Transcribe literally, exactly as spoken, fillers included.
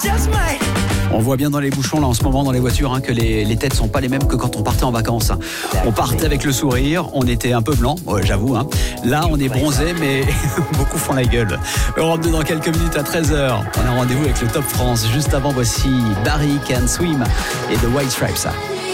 On voit bien dans les bouchons là en ce moment dans les voitures hein, que les, les têtes sont pas les mêmes que quand on partait en vacances. On partait avec le sourire, on était un peu blanc, ouais, j'avoue. Hein. Là on est bronzé mais beaucoup font la gueule. Europe deux dans quelques minutes à treize heures. On a rendez-vous avec le Top France. Juste avant voici Barry Can Swim et The White Stripes.